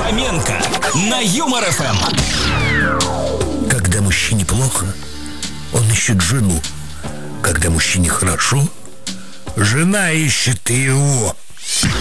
Фоменко на Юмор ФМ. Когда мужчине плохо, он ищет жену. Когда мужчине хорошо, жена ищет его.